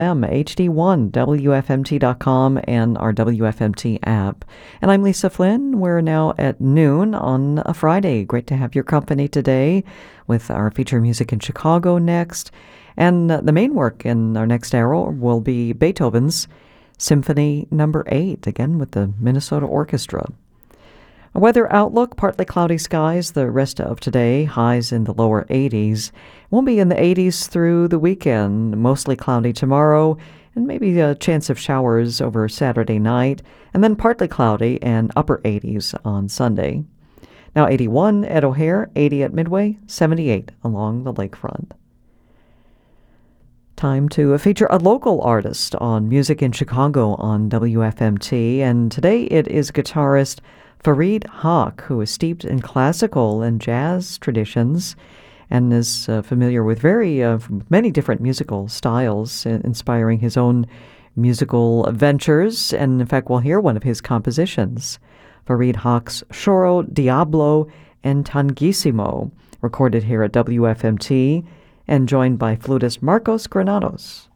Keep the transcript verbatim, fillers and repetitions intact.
M H D one, W F M T dot com, and our W F M T app. And I'm Lisa Flynn. We're now at noon on a Friday. Great to have your company today with our feature music in Chicago next. And the main work in our next hour will be Beethoven's Symphony Number eight, again with the Minnesota Orchestra. A weather outlook, partly cloudy skies the rest of today, highs in the lower eighties. Won't be in the eighties through the weekend, mostly cloudy tomorrow, and maybe a chance of showers over Saturday night, and then partly cloudy and upper eighties on Sunday. Now eighty-one at O'Hare, eighty at Midway, seventy-eight along the lakefront. Time to feature a local artist on Music in Chicago on W F M T, and today it is guitarist Fareed Haque, who is steeped in classical and jazz traditions and is uh, familiar with very uh, many different musical styles, uh, inspiring his own musical ventures. And in fact, we'll hear one of his compositions, Fareed Haque's Choro Diablo and Tangissimo, recorded here at W F M T and joined by flutist Marcos Granados.